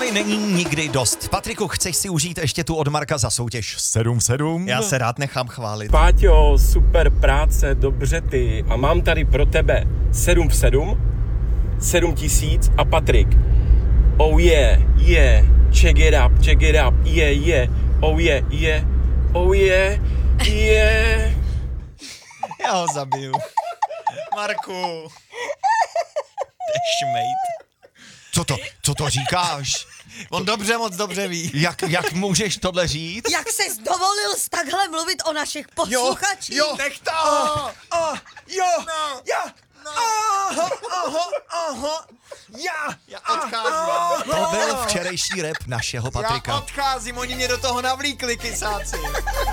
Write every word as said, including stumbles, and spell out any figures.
Tady není nikdy dost. Patriku, chceš si užít ještě tu od Marka za soutěž sedm sedm? Já se rád nechám chválit. Páťo, super práce, dobře ty. A mám tady pro tebe sedm v sedm, sedm tisíc a Patrik. Oh yeah, yeah, check it up, check it up, yeah, yeah, oh yeah, yeah, oh yeah, yeah. Já ho zabiju. Marku. Šmejt. Co to, co to říkáš? On dobře, moc dobře ví. Jak, jak můžeš tohle říct? Jak ses dovolil takhle mluvit o našich posluchačích? Jo, nech to! Oh, oh, jo, No. já, No. aha, aha, aha, já, Já odcházím. To byl včerejší rap našeho Patrika. Já odcházím, oni mě do toho navlíkli, kysáci.